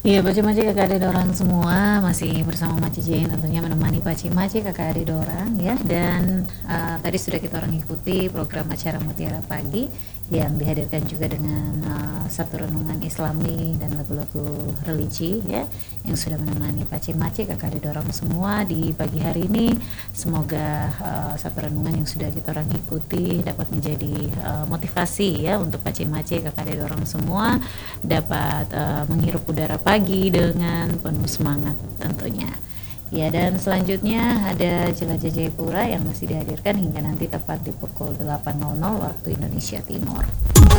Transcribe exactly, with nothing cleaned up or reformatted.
Iya, Paci-Maci kakak adik orang semua masih bersama Maci Jane tentunya menemani Paci-Maci kakak adik orang ya. Dan uh, tadi sudah kita orang ikuti program acara Mutiara Pagi yang dihadirkan juga dengan uh, satu renungan Islami dan lagu-lagu religi ya, yang sudah menemani Paci-Maci kakak adik orang semua di pagi hari ini. Semoga uh, satu renungan yang sudah kita orang ikuti dapat menjadi uh, motivasi ya untuk Paci-Maci kakak adik orang semua dapat uh, menghirup udara pagi dengan penuh semangat tentunya. Ya, dan selanjutnya ada Jelajah Jayapura yang masih dihadirkan hingga nanti tepat di pukul delapan waktu Indonesia Timur.